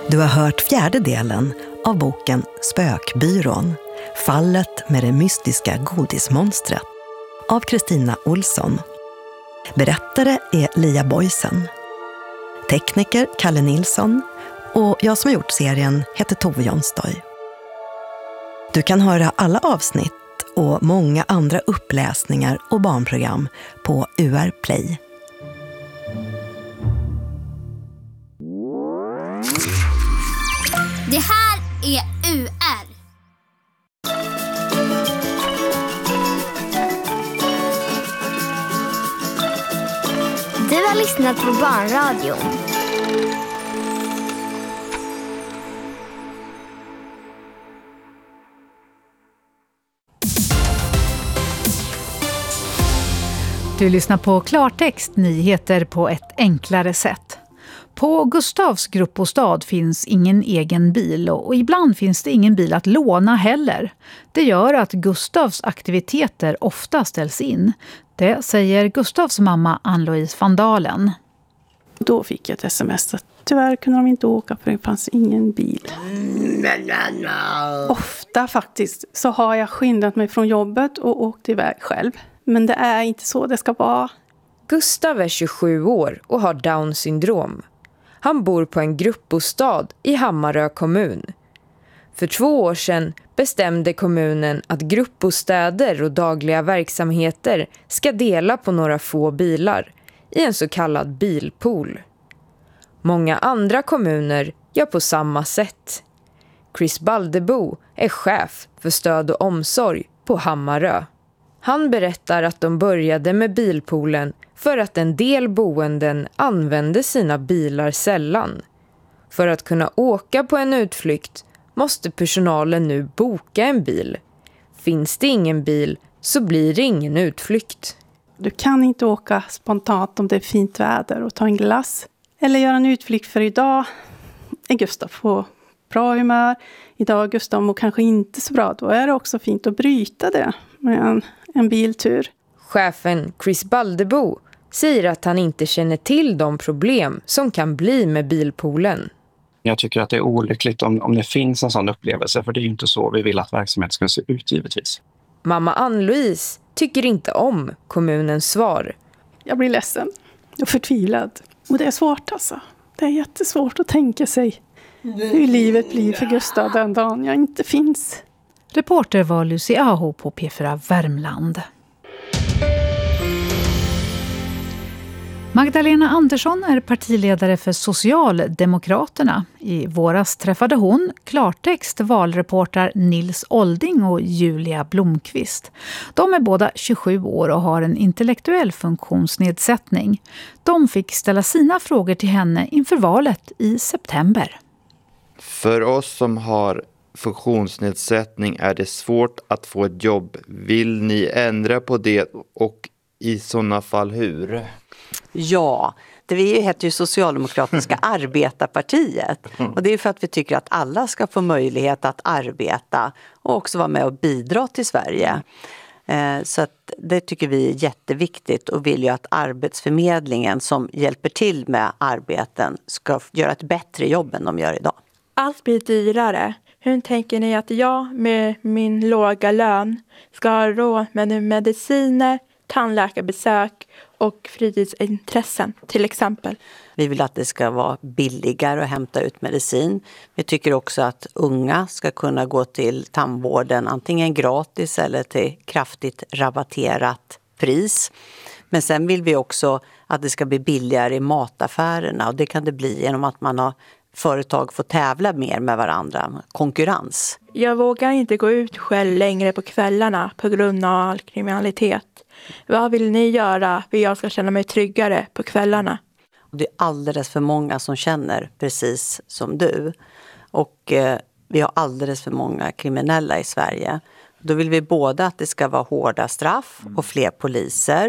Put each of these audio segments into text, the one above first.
Du har hört fjärde delen av boken Spökbyrån, fallet med det mystiska godismonstret av Kristina Olsson. Berättare är Lia Boysen. Tekniker Kalle Nilsson och jag som har gjort serien heter Tove Jonstoy. Du kan höra alla avsnitt och många andra uppläsningar och barnprogram på UR Play. Det här är UR. Du har lyssnat på Barnradion. Du lyssnar på Klartext, nyheter på ett enklare sätt. På Gustavs gruppbostad finns ingen egen bil och ibland finns det ingen bil att låna heller. Det gör att Gustavs aktiviteter ofta ställs in. Det säger Gustavs mamma Ann-Louise van Dalen. Då fick jag ett sms att tyvärr kunde de inte åka för det fanns ingen bil. Ofta faktiskt så har jag skyndat mig från jobbet och åkt iväg själv. Men det är inte så det ska vara. Gustav är 27 år och har Down-syndrom. Han bor på en gruppbostad i Hammarö kommun. För 2 år sedan bestämde kommunen att gruppbostäder och dagliga verksamheter ska dela på några få bilar i en så kallad bilpool. Många andra kommuner gör på samma sätt. Chris Baldebo är chef för stöd och omsorg på Hammarö. Han berättar att de började med bilpoolen för att en del boenden använde sina bilar sällan. För att kunna åka på en utflykt måste personalen nu boka en bil. Finns det ingen bil så blir det ingen utflykt. Du kan inte åka spontant om det är fint väder och ta en glass. Eller göra en utflykt för idag är Gustav på bra humör. Idag är Gustav mår kanske inte så bra. Då är det också fint att bryta det med en biltur. Chefen Chris Baldebo säger att han inte känner till de problem som kan bli med bilpoolen. Jag tycker att det är olyckligt om det finns en sån upplevelse, för det är ju inte så vi vill att verksamheten ska se ut givetvis. Mamma Ann-Louise tycker inte om kommunens svar. Jag blir ledsen och förtvivlad. Och det är svårt alltså. Det är jättesvårt att tänka sig hur livet blir för Gustav den dagen jag inte finns. Reporter var Lucy Aho på P4 Värmland. Magdalena Andersson är partiledare för Socialdemokraterna. I våras träffade hon Klartext valreporter Nils Olding och Julia Blomqvist. De är båda 27 år och har en intellektuell funktionsnedsättning. De fick ställa sina frågor till henne inför valet i september. För oss som har funktionsnedsättning är det svårt att få ett jobb. Vill ni ändra på det och i sådana fall hur? Ja, vi heter ju Socialdemokratiska arbetarpartiet. Och det är för att vi tycker att alla ska få möjlighet att arbeta och också vara med och bidra till Sverige. Så att det tycker vi är jätteviktigt och vill ju att Arbetsförmedlingen som hjälper till med arbeten ska göra ett bättre jobb än de gör idag. Allt blir dyrare. Hur tänker ni att jag med min låga lön ska ha råd med mediciner, tandläkarbesök och fritidsintressen till exempel? Vi vill att det ska vara billigare att hämta ut medicin. Vi tycker också att unga ska kunna gå till tandvården antingen gratis eller till kraftigt rabatterat pris. Men sen vill vi också att det ska bli billigare i mataffärerna, och det kan det bli genom att man har företag får tävla mer med varandra, konkurrens. Jag vågar inte gå ut själv längre på kvällarna på grund av all kriminalitet. Vad vill ni göra för jag ska känna mig tryggare på kvällarna? Det är alldeles för många som känner precis som du. Och vi har alldeles för många kriminella i Sverige. Då vill vi både att det ska vara hårda straff och fler poliser.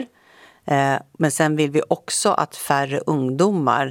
Men sen vill vi också att färre ungdomar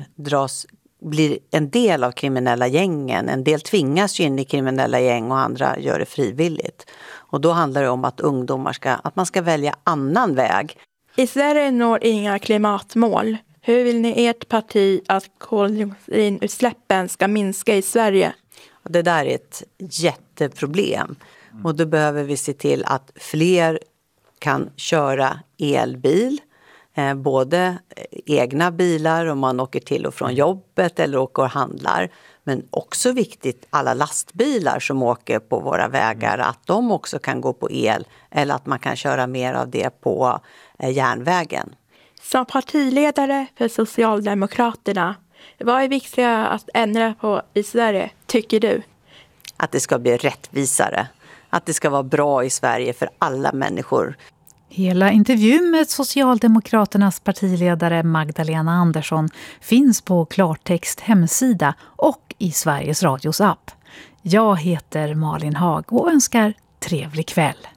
blir en del av kriminella gängen. En del tvingas ju in i kriminella gäng och andra gör det frivilligt. Och då handlar det om att ungdomar att man ska välja annan väg. I Sverige når inga klimatmål. Hur vill ni ert parti att koldioxidutsläppen ska minska i Sverige? Det där är ett jätteproblem. Och då behöver vi se till att fler kan köra elbil. Både egna bilar om man åker till och från jobbet eller åker och handlar. Men också viktigt alla lastbilar som åker på våra vägar, att de också kan gå på el. Eller att man kan köra mer av det på järnvägen. Som partiledare för Socialdemokraterna, vad är viktigt att ändra på i Sverige, tycker du? Att det ska bli rättvisare. Att det ska vara bra i Sverige för alla människor. Hela intervjun med Socialdemokraternas partiledare Magdalena Andersson finns på Klartext hemsida och i Sveriges Radios app. Jag heter Malin Haag och önskar trevlig kväll.